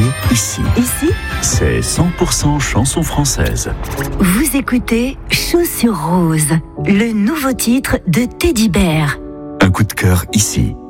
ici. Ici, C'est 100% chanson française. vous écoutez Chaussures Roses, le nouveau titre de Teddy Bear. Un coup de cœur ici.